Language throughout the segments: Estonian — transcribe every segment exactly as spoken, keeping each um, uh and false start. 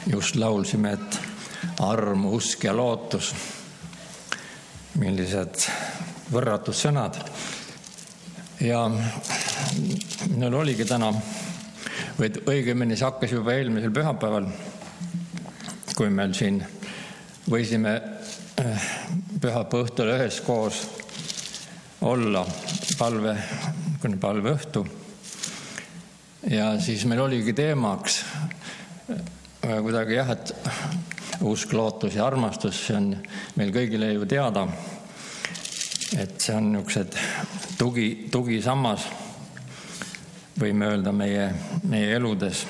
just laulsime, et arm, usk ja lootus. Millised võrratud sõnad. Ja minul oligi täna, või õigemini see hakkas juba eelmisel pühapäeval, kui meil siin võisime pühapäeva õhtul üheskoos olla palve, kuni palve õhtu. Ja siis meil oligi teemaks kuidagi jah, et usk, lootus ja armastus, see on meil kõigile ju teada, et see on niisugused tugi, tugisammas, võime öelda meie, meie eludes.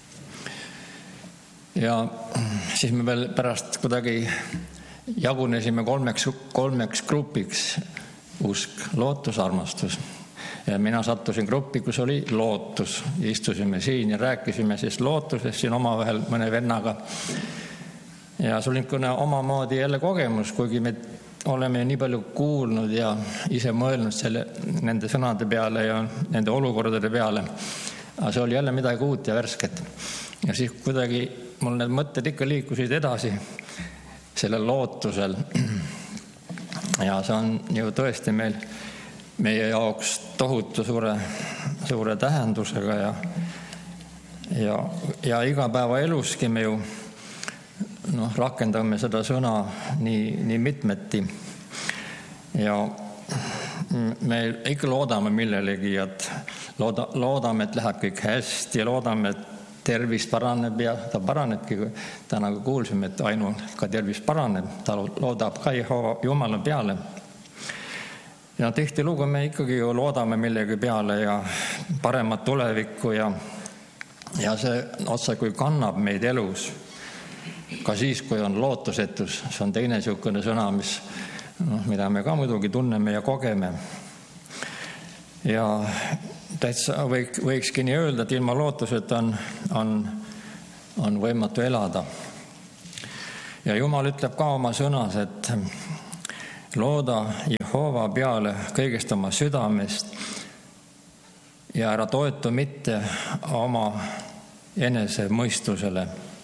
Ja siis me veel pärast kuidagi jagunesime kolmeks, kolmeks grupiks, usk, lootus, armastus. Ja mina sattusin gruppi, kus oli lootus. Istusime siin ja rääkisime siis lootusest siin omavahel mõne vennaga. Ja see oli omamoodi jälle kogemus, kuigi me oleme nii palju kuulnud ja ise mõelnud selle, nende sõnade peale ja nende olukordade peale. Aga see oli jälle midagi uut ja värsket. Ja siis kuidagi mul need mõtted ikka liikusid edasi sellel lootusel. Ja see on ju tõesti meil, meie jaoks tohutu suure, suure tähendusega ja, ja, ja igapäeva eluski me ju noh, rakendame seda sõna nii, nii mitmeti. Ja me ikka loodame millelegi, et looda, loodame, et läheb kõik hästi ja loodame, et tervis paraneb ja ta paranebki. Täna kuulsime, et ainult ka tervis paraneb, ta loodab ka Jumala peale. Ja tihti lugu me ikkagi ju loodame millegi peale ja paremat tulevikku ja, ja see otsa kui kannab meid elus. Ka siis, kui on lootusetus, see on teine niisugune sõna, mis, noh, mida me ka muidugi tunneme ja kogeme. Ja täitsa võik, võikski nii öelda, et ilma lootuseta on, on, on võimatu elada. Ja Jumal ütleb ka oma sõnas, et looda Jehova peale kõigest oma südamest ja ära toetu mitte oma enese mõistusele.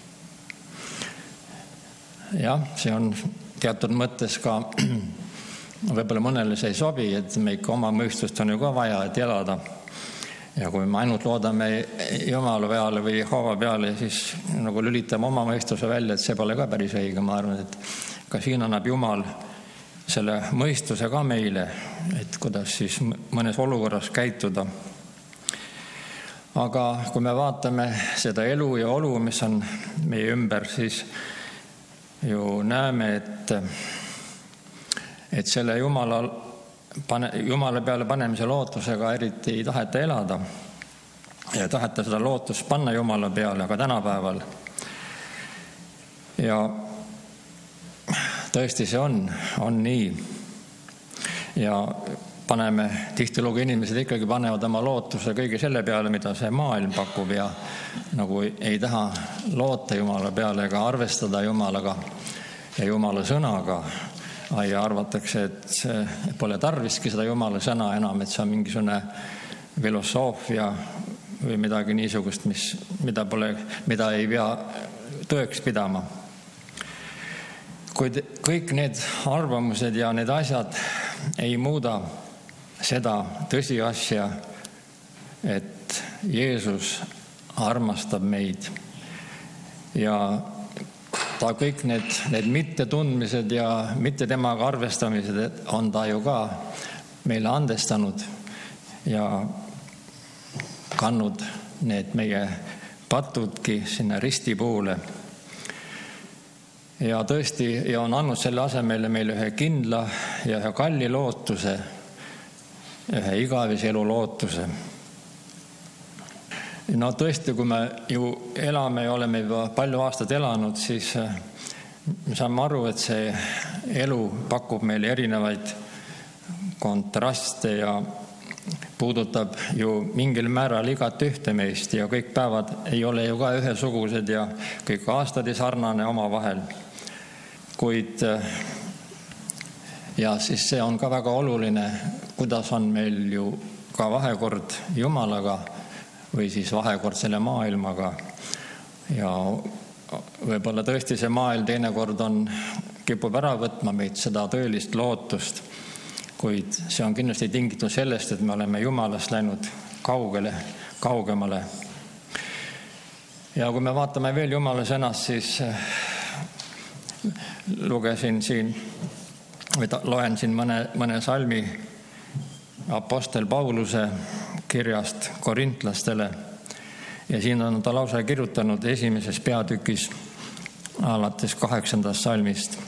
Jah, see on teatud mõttes ka, võib-olla mõnele see ei sobi, et me ikka oma mõistust on ju ka vaja, et elada. Ja kui me ainult loodame Jumala peale või Jehova peale, siis nagu lülitame oma mõistuse välja, et see pole ka päris õige. Ma arvan, et ka siin annab Jumal selle mõistuse ka meile, et kuidas siis mõnes olukorras käituda. Aga kui me vaatame seda elu ja olu, mis on meie ümber, siis ju näeme, et, et selle Jumala, pane, Jumala peale panemise lootusega eriti ei taheta elada. Ja taheta seda lootust panna Jumala peale, aga tänapäeval. Ja tõesti see on, on nii. Ja paneme, tihtilugu inimesed ikkagi panevad oma lootuse kõige selle peale, mida see maailm pakub ja nagu ei taha loota Jumala peale ega arvestada Jumalaga ja Jumala sõnaga. Ja arvatakse, et see pole tarviski seda Jumala sõna enam, et see on mingisugune filosoofia või midagi niisugust, mis, mida, pole, mida ei pea tõeks pidama. Kuid kõik need arvamused ja need asjad ei muuda seda tõsiasja, et Jeesus armastab meid ja ta kõik need, need mittetundmised ja mitte temaga arvestamised on ta ju ka meile andestanud ja kannud need meie patudki sinna ristipuule. Ja tõesti, ja on andnud selle asemele meile ühe kindla ja ühe kalli lootuse, ühe igavese elu lootuse. No tõesti, kui me ju elame ja oleme juba palju aastat elanud, siis me saame aru, et see elu pakub meile erinevaid kontraste ja puudutab ju mingil määral igat ühte meist ja kõik päevad ei ole ju ka ühesugused ja kõik aastad ei sarnane oma vahel. Kuid ja siis see on ka väga oluline, kuidas on meil ju ka vahekord Jumalaga või siis vahekord selle maailmaga. Ja võib-olla tõesti see maailm teinekord on, kipub ära võtma meid seda tõelist lootust, kuid see on kindlasti tingitud sellest, et me oleme Jumalast läinud kaugele, kaugemale. Ja kui me vaatame veel Jumala sõnast, siis lugesin siin, või loen siin mõne, mõne salmi apostel Pauluse kirjast korintlastele ja siin on ta lausa kirjutanud esimeses peatükis alates kaheksandast salmist.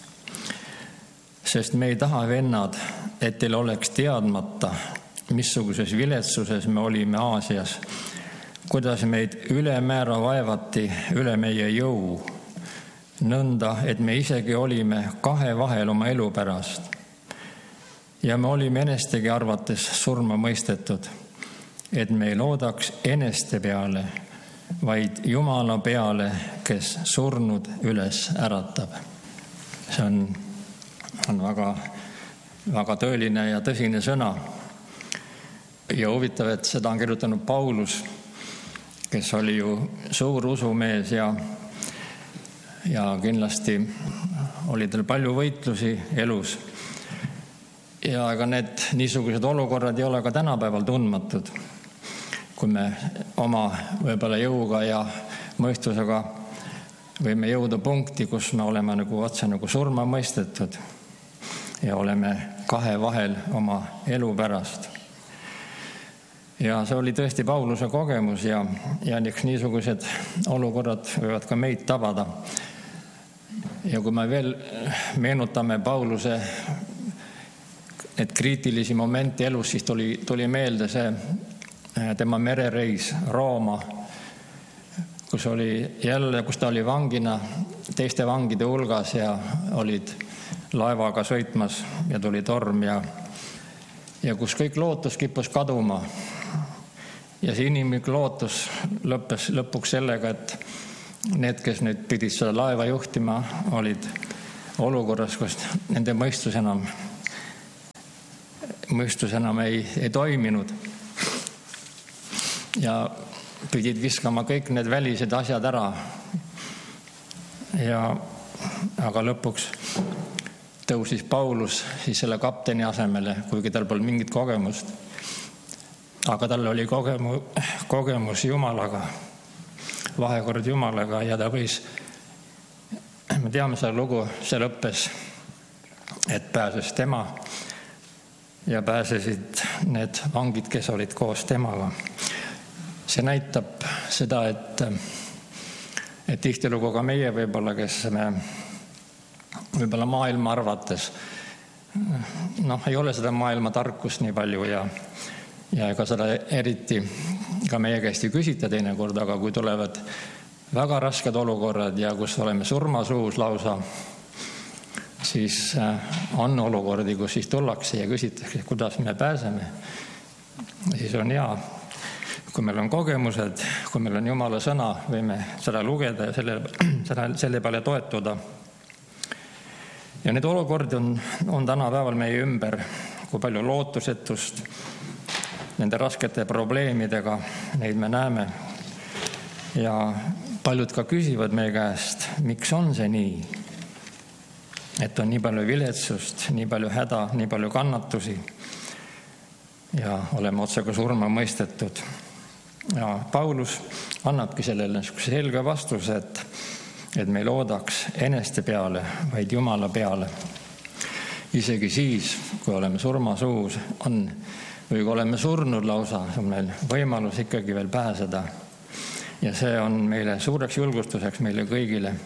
Sest me ei taha, vennad, et teil oleks teadmata, missuguses viletsuses me olime Aasias, kuidas meid ülemäära vaevati üle meie jõu, nõnda, et me isegi olime kahe vahel oma elu pärast. Ja me olime enestegi arvates surma mõistetud, et me ei loodaks eneste peale, vaid Jumala peale, kes surnud üles äratab. See on, on väga, väga tõeline ja tõsine sõna. Ja huvitav, et seda on kirjutanud Paulus, kes oli ju suur usumees ja, ja kindlasti oli tal palju võitlusi elus. Ja ega need niisugused olukorrad ei ole ka tänapäeval tundmatud, kui me oma võib-olla jõuga ja mõistusega võime jõuda punkti, kus me oleme nagu otse nagu surma mõistetud ja oleme kahe vahel oma elu pärast. Ja see oli tõesti Pauluse kogemus ja, ja niisugused olukorrad võivad ka meid tabada. Ja kui me veel meenutame Pauluse et kriitilisi momente elus, siis tuli, tuli meelde see tema merereis Rooma, kus oli jälle, kus ta oli vangina teiste vangide hulgas ja olid laevaga sõitmas ja tuli torm ja, ja kus kõik lootus kippus kaduma. Ja see inimlik lootus lõppes lõpuks sellega, et need, kes nüüd pidid seda laeva juhtima, olid olukorras, kus nende mõistus enam mõistus enam ei, ei toiminud ja pidid viskama kõik need välised asjad ära. Ja, aga lõpuks tõusis Paulus siis selle kapteni asemele, kuigi tal polnud mingit kogemust. Aga tal oli kogemu, kogemus Jumalaga, vahekord Jumalaga ja ta võis, me teame seda lugu, see lõppes, et pääses tema ja pääsesid need vangid, kes olid koos temaga. See näitab seda, et, et tihtilugu ka meie võib-olla, kes me võib-olla maailma arvates, noh, ei ole seda maailma tarkust nii palju ja, ja ega seda eriti ka meie käest ei küsita teinekord, aga kui tulevad väga rasked olukorrad ja kus oleme surmasuus lausa, siis on olukordi, kus siis tullakse ja küsitakse, kuidas me pääseme. Siis on hea, kui meil on kogemused, kui meil on Jumala sõna, võime seda lugeda ja selle, selle peale toetuda. Ja need olukordi on, on tänapäeval meie ümber, kui palju lootusetust, nende raskete probleemidega, neid me näeme. Ja paljud ka küsivad meie käest, miks on see nii? Et on nii palju viletsust, nii palju häda, nii palju kannatusi ja oleme otsega surma mõistetud. Ja Paulus annabki sellele selge vastuse, et, et me ei loodaks eneste peale, vaid Jumala peale. Isegi siis, kui oleme surmasuus, on, või kui oleme surnud lausa, on meil võimalus ikkagi veel pääseda. Ja see on meile suureks julgustuseks meile kõigile.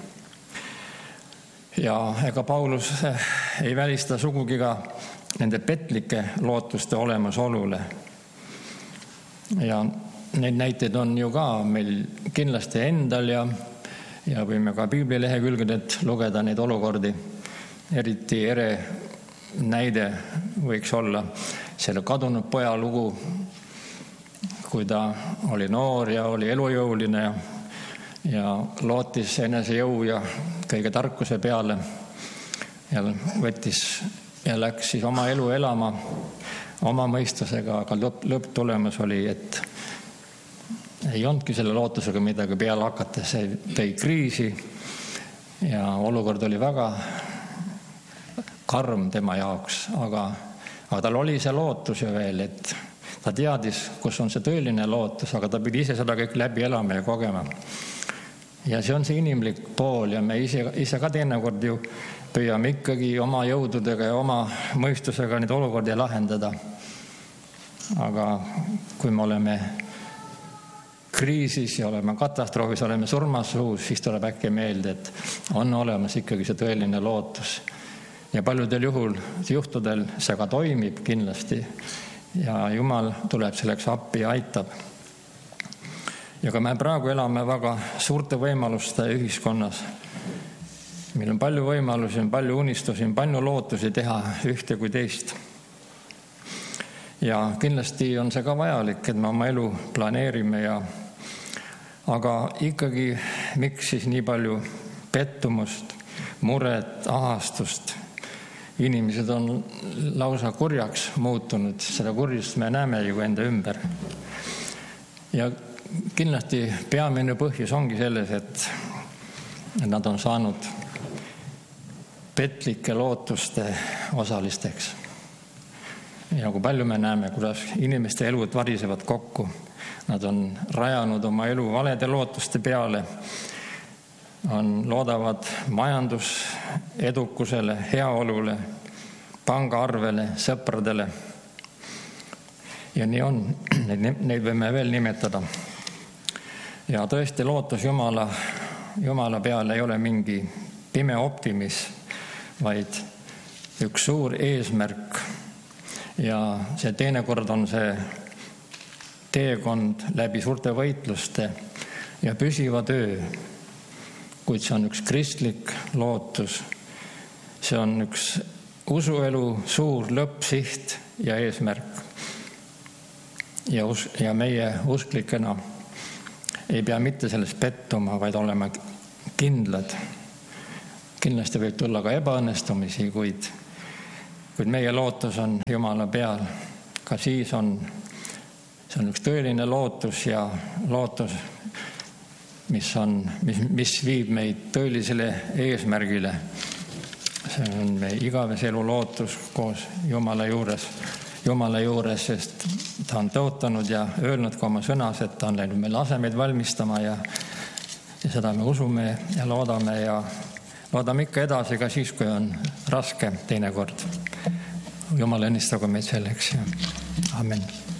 Ja ega Paulus ei välista sugugi ka nende petlike lootuste olemasolule. Ja neid näiteid on ju ka meil kindlasti endal ja, ja võime ka Piibli lehekülgedelt lugeda neid olukordi. Eriti ere näide võiks olla selle kadunud poja lugu, kui ta oli noor ja oli elujõuline ja ja lootis enese jõu ja kõige tarkuse peale ja võttis ja läks siis oma elu elama oma mõistusega, aga lõpp, lõpptulemus oli, et, ei olnudki selle lootusega midagi peale hakata, see tõi kriisi ja olukord oli väga karm tema jaoks, aga, aga tal oli see lootus ju veel, et ta teadis, kus on see tõeline lootus, aga ta pidi ise seda kõik läbi elama ja kogema. Ja see on see inimlik pool ja me ise, ise ka teinekord ju püüame ikkagi oma jõududega ja oma mõistusega neid olukordi lahendada. Aga kui me oleme kriisis ja oleme katastroofis, oleme surmasuus, siis tuleb äkki meelde, et on olemas ikkagi see tõeline lootus. Ja paljudel juhul, juhtudel see ka toimib kindlasti ja Jumal tuleb selleks appi ja aitab. Ja kui me praegu elame väga suurte võimaluste ühiskonnas, meil on palju võimalusi, on palju unistusi, on palju lootusi teha ühte kui teist. Ja kindlasti on see ka vajalik, et me oma elu planeerime ja aga ikkagi miks siis nii palju pettumust, muret, ahastust? Inimesed on lausa kurjaks muutunud, seda kurjust me näeme ju enda ümber. Ja kindlasti peamine põhjus ongi selles, et nad on saanud petlike lootuste osalisteks. Ja kui palju me näeme, kuidas inimeste elud varisevad kokku. Nad on rajanud oma elu valede lootuste peale, on loodavad majandus edukusele, heaolule, pangaarvele, sõpradele. Ja nii on, neid võime veel nimetada. Ja tõesti lootus Jumala, Jumala peale ei ole mingi pime optimism, vaid üks suur eesmärk. Ja see teinekord on see teekond läbi suurte võitluste ja püsiva töö, kuid see on üks kristlik lootus. See on üks usuelu suur lõppsiht ja eesmärk. Ja, us- ja meie usklikena ei pea mitte sellest pettuma, vaid olema kindlad. Kindlasti võib tulla ka ebaõnnestumisi, kuid, kuid meie lootus on Jumala peal. Ka siis on, see on üks tõeline lootus ja lootus, mis, on, mis, mis viib meid tõelisele eesmärgile. See on meie igavese elu lootus koos Jumala juures, Jumala juures, sest ta on tõotanud ja öelnud ka oma sõnas, et ta on läinud meil asemeid valmistama ja, ja seda me usume ja loodame ja loodame ikka edasi ka siis, kui on raske teinekord. Jumal õnnistagu meid selleks ja amen.